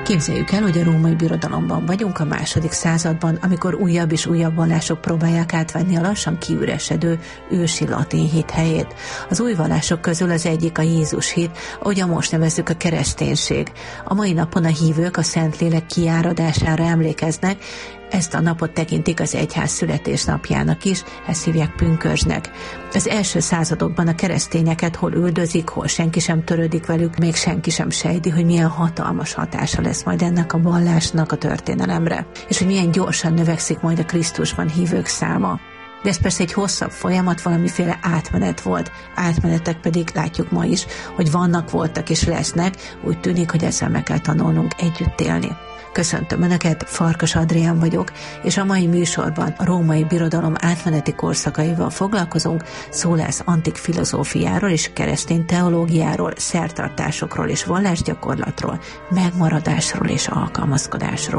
Képzeljük el, hogy a római birodalomban vagyunk a 2. században, amikor újabb és újabb vallások próbálják átvenni a lassan kiüresedő ősi latin hit helyét. Az új vallások közül az egyik a Jézus hit, ahogyan most nevezzük a kereszténység. A mai napon a hívők a Szentlélek kiáradására emlékeznek, ezt a napot tekintik az egyház születésnapjának is, ezt hívják pünkösdnek. Az első századokban a keresztényeket hol üldözik, hol senki sem törődik velük, még senki sem sejti, hogy milyen hatalmas hatása lesz majd ennek a vallásnak a történelemre, és hogy milyen gyorsan növekszik majd a Krisztusban hívők száma. De ez persze egy hosszabb folyamat, valamiféle átmenet volt. Átmenetek pedig látjuk ma is, hogy vannak, voltak és lesznek, úgy tűnik, hogy ezzel meg kell tanulnunk együtt élni. Köszöntöm Önöket, Farkas Adrián vagyok, és a mai műsorban a római birodalom átmeneti korszakaival foglalkozunk, szó lesz antik filozófiáról és keresztény teológiáról, szertartásokról és vallásgyakorlatról, megmaradásról és alkalmazkodásról.